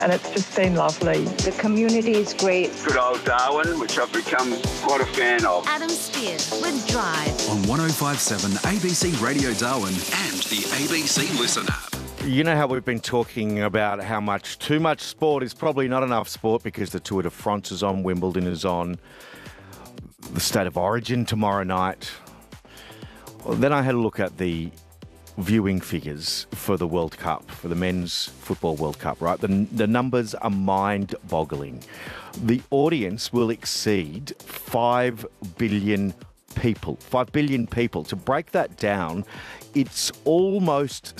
and it's just been lovely. The community is great. Good old Darwin, which I've become quite a fan of. Adam Spears with Drive. On 105.7 ABC Radio Darwin and the ABC Listen app. You know how we've been talking about how much too much sport is probably not enough sport because the Tour de France is on, Wimbledon is on, the State of Origin tomorrow night. Well, then I had a look at the viewing figures for the World Cup, for the Men's Football World Cup, right? The numbers are mind-boggling. The audience will exceed 5 billion people. 5 billion people. To break that down, it's almost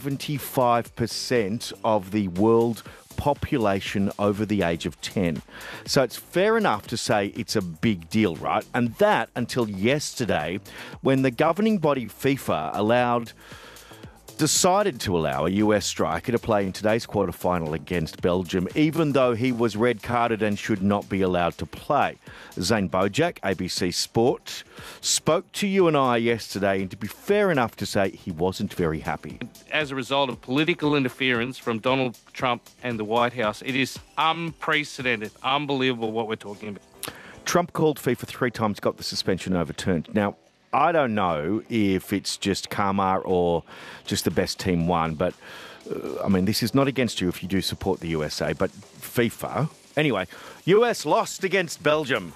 75% of the world population over the age of 10. So it's fair enough to say it's a big deal, right? And that until yesterday, when the governing body FIFA decided to allow a US striker to play in today's quarterfinal against Belgium, even though he was red carded and should not be allowed to play. Zane Bojack, ABC Sport, spoke to you and I yesterday, and to be fair enough to say he wasn't very happy. As a result of political interference from Donald Trump and the White House, it is unprecedented, unbelievable what we're talking about. Trump called FIFA 3 times, got the suspension overturned. Now, I don't know if it's just karma or just the best team won, but I mean, this is not against you if you do support the USA, but FIFA. Anyway, US lost against Belgium.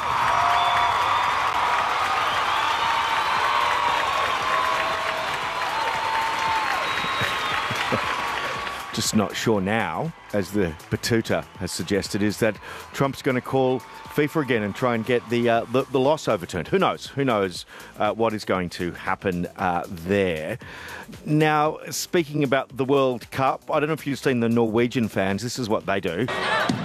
Just not sure now, as the Batuta has suggested, is that Trump's going to call FIFA again and try and get the loss overturned. Who knows? Who knows what is going to happen there? Now, speaking about the World Cup, I don't know if you've seen the Norwegian fans. This is what they do.